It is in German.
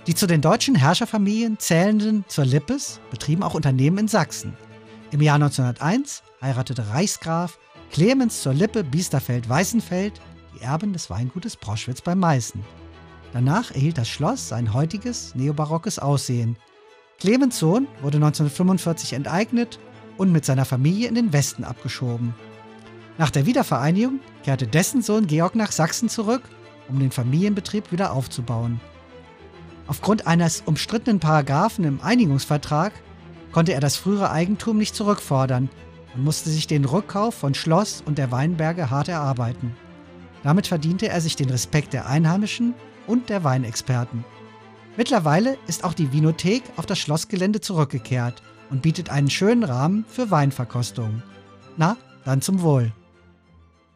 Die zu den deutschen Herrscherfamilien zählenden zur Lippes betrieben auch Unternehmen in Sachsen. Im Jahr 1901 heiratete Reichsgraf Clemens zur Lippe Biesterfeld-Weißenfeld die Erbin des Weingutes Proschwitz bei Meißen. Danach erhielt das Schloss sein heutiges neobarockes Aussehen. Clemens Sohn wurde 1945 enteignet und mit seiner Familie in den Westen abgeschoben. Nach der Wiedervereinigung kehrte dessen Sohn Georg nach Sachsen zurück, um den Familienbetrieb wieder aufzubauen. Aufgrund eines umstrittenen Paragraphen im Einigungsvertrag konnte er das frühere Eigentum nicht zurückfordern und musste sich den Rückkauf von Schloss und der Weinberge hart erarbeiten. Damit verdiente er sich den Respekt der Einheimischen und der Weinexperten. Mittlerweile ist auch die Winothek auf das Schlossgelände zurückgekehrt und bietet einen schönen Rahmen für Weinverkostung. Na, dann zum Wohl.